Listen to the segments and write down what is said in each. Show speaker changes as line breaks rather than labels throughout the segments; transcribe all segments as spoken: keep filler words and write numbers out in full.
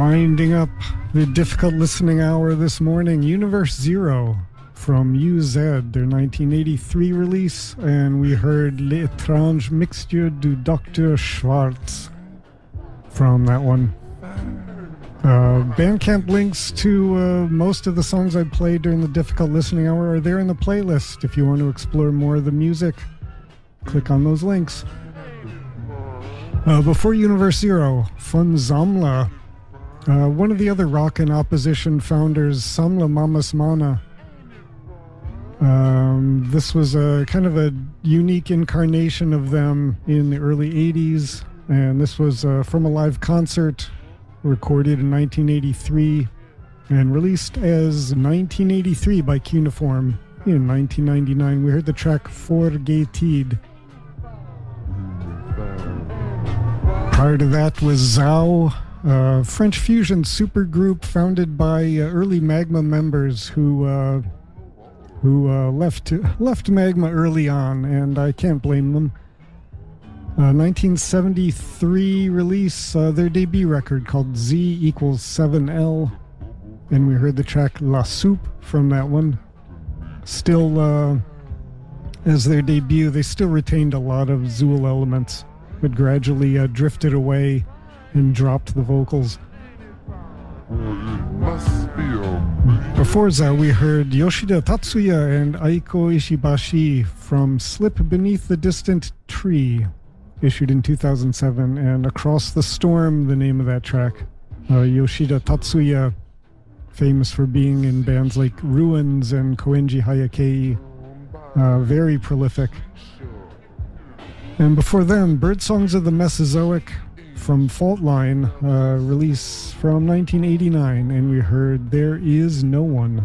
Winding up the difficult listening hour this morning, Universe Zero from U Z, their nineteen eighty-three release, and we heard L'Étrange Mixture du Docteur Schwartz from that one. Uh, Bandcamp links to uh, most of the songs I played during the difficult listening hour are there in the playlist. If you want to explore more of the music, click on those links. Uh, before Universe Zero, Von Samla. Uh, one of the other rock and opposition founders, Samla Mamas Mana. Um, this was a kind of a unique incarnation of them in the early eighties, and this was uh, from a live concert recorded in nineteen eighty-three and released as nineteen eighty-three by Cuneiform in nineteen ninety-nine. We heard the track Forgetid. Prior to that was Zao, a French fusion supergroup founded by uh, early Magma members who uh, who uh, left left Magma early on, and I can't blame them. Uh, nineteen seventy-three release, uh, their debut record called Z equals seven L, and we heard the track La Soupe from that one. Still, uh, as their debut, they still retained a lot of Zool elements, but gradually uh, drifted away and dropped the vocals. Before that, we heard Yoshida Tatsuya and Aiko Ishibashi from Slip Beneath the Distant Tree, issued in two thousand seven, and Across the Storm, the name of that track. Uh, Yoshida Tatsuya, famous for being in bands like Ruins and Koenji Hayakei, uh, very prolific. And before them, Birdsongs of the Mesozoic from Faultline, uh, release from nineteen eighty-nine, and we heard There Is No One.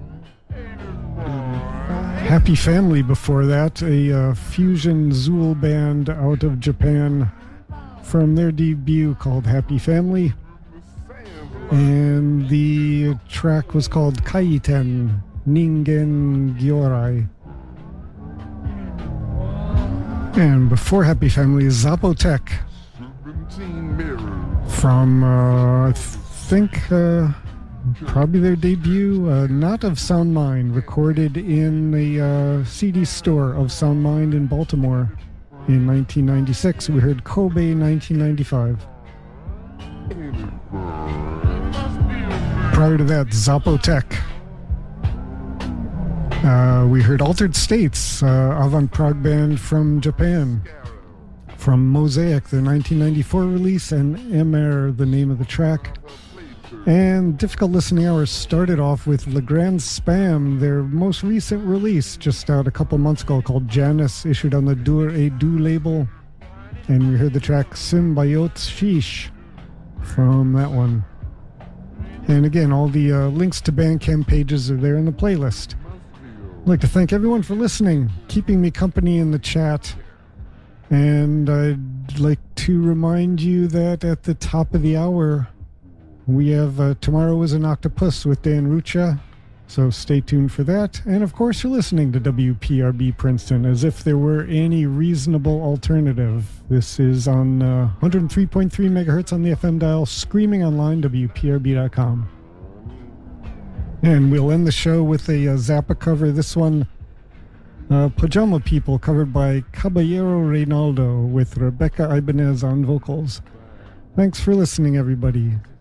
Happy Family before that, a uh, fusion Zool band out of Japan from their debut called Happy Family. And the track was called Kaiten Ningen Gyorai. And before Happy Family, Zapotec from, uh, I think, uh, probably their debut, uh, not of Sound Mind, recorded in the uh, C D store of Sound Mind in Baltimore in nineteen ninety-six. We heard Kobe nineteen ninety-five. Prior to that, Zapotec. Uh, we heard Altered States, uh, avant-prog band from Japan. From Mosaic, the nineteen ninety-four release, and Emer, the name of the track. And Difficult Listening Hours started off with Le Grand Spam, their most recent release, just out a couple months ago, called Janus, issued on the Dur et Du label. And we heard the track Symbiote Shish from that one. And again, all the uh, links to Bandcamp pages are there in the playlist. I'd like to thank everyone for listening, keeping me company in the chat. And I'd like to remind you that at the top of the hour, we have uh, Tomorrow is an Octopus with Dan Rucha, so stay tuned for that. And of course, you're listening to W P R B Princeton, as if there were any reasonable alternative. This is on uh, one oh three point three megahertz on the F M dial, screaming online, W P R B dot com. And we'll end the show with a uh, Zappa cover. This one, uh, Pajama People, covered by Caballero Reynaldo with Rebecca Ibanez on vocals. Thanks for listening, everybody.